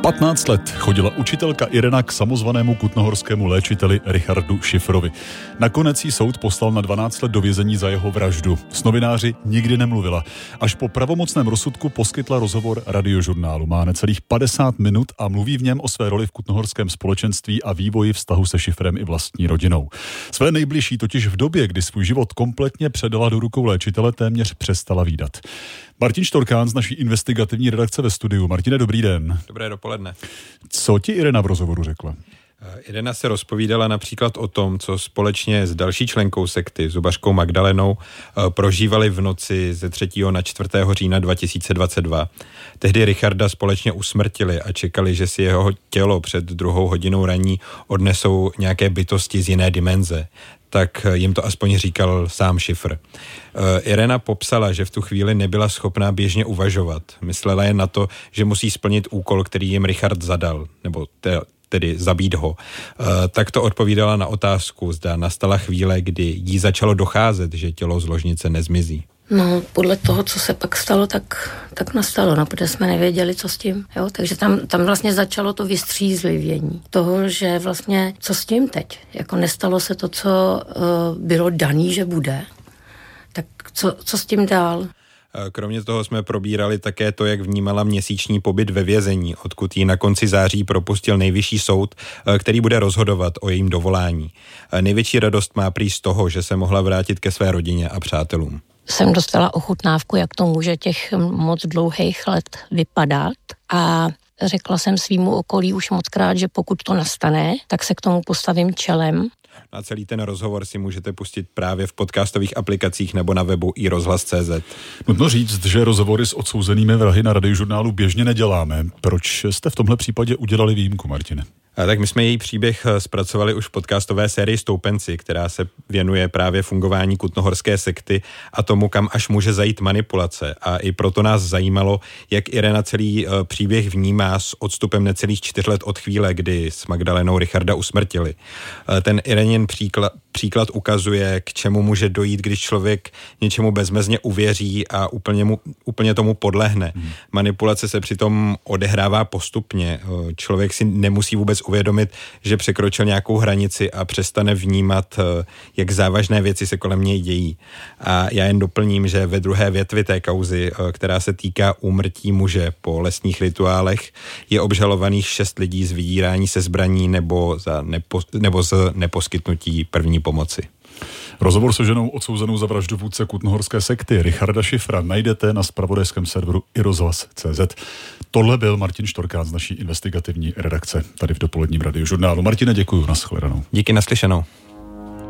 15 let chodila učitelka Irena k samozvanému kutnohorskému léčiteli Richardu Schifferovi. Nakonec jí soud poslal na 12 let do vězení za jeho vraždu. S novináři nikdy nemluvila. Až po pravomocném rozsudku poskytla rozhovor Radiožurnálu. Má necelých 50 minut a mluví v něm o své roli v kutnohorském společenství a vývoji vztahu se Schifferem i vlastní rodinou. Své nejbližší totiž v době, kdy svůj život kompletně předala do rukou léčitele, téměř přestala vídat. Martin Štorkán z naší investigativní redakce ve studiu. Martine, dobrý den. Dobré dopoledne. Co ti Irena v rozhovoru řekla? Irena se rozpovídala například o tom, co společně s další členkou sekty, zubařkou Magdalenou, prožívali v noci ze 3. na 4. října 2022. Tehdy Richarda společně usmrtili a čekali, že si jeho tělo před 2. hodinou raní odnesou nějaké bytosti z jiné dimenze. Tak jim to aspoň říkal sám Schiffer. Irena popsala, že v tu chvíli nebyla schopná běžně uvažovat. Myslela jen na to, že musí splnit úkol, který jim Richard zadal, nebo tedy zabít ho. Tak to odpovídala na otázku, zda nastala chvíle, kdy jí začalo docházet, že tělo z ložnice nezmizí. No, podle toho, co se pak stalo, tak nastalo, no, protože jsme nevěděli, co s tím, jo, takže tam vlastně začalo to vystřízlivění toho, že vlastně, co s tím teď, jako nestalo se to, co bylo daný, že bude, tak co s tím dál? Kromě toho jsme probírali také to, jak vnímala měsíční pobyt ve vězení, odkud ji na konci září propustil nejvyšší soud, který bude rozhodovat o jejím dovolání. Největší radost má prý z toho, že se mohla vrátit ke své rodině a přátelům. Jsem dostala ochutnávku, jak to může těch moc dlouhých let vypadat a řekla jsem svýmu okolí už mockrát, že pokud to nastane, tak se k tomu postavím čelem. A celý ten rozhovor si můžete pustit právě v podcastových aplikacích nebo na webu iRozhlas.cz. Nutno říct, že rozhovory s odsouzenými vrahy na Radiožurnálu běžně neděláme. Proč jste v tomhle případě udělali výjimku, Martine? Tak my jsme její příběh zpracovali už v podcastové sérii Stoupenci, která se věnuje právě fungování kutnohorské sekty a tomu, kam až může zajít manipulace. A i proto nás zajímalo, jak Irena celý příběh vnímá s odstupem necelých 4 let od chvíle, kdy s Magdalenou Richarda usmrtili. Ten Irenin příklad ukazuje, k čemu může dojít, když člověk něčemu bezmezně uvěří a úplně tomu podlehne. Manipulace se přitom odehrává postupně. Člověk si nemusí vůbec uvědomit, že překročil nějakou hranici a přestane vnímat, jak závažné věci se kolem něj dějí. A já jen doplním, že ve druhé větvi té kauzy, která se týká úmrtí muže po lesních rituálech, je obžalovaných 6 lidí z vydírání se zbraní nebo z neposkytnutí první pomoci. Rozhovor se ženou odsouzenou za vraždu vůdce kutnohorské sekty Richarda Schiffera najdete na zpravodajském serveru iRozhlas.cz. Tohle byl Martin Štorkán z naší investigativní redakce tady v dopoledním Radiožurnálu. Martine, děkuju, nashledanou. Díky, naslyšenou.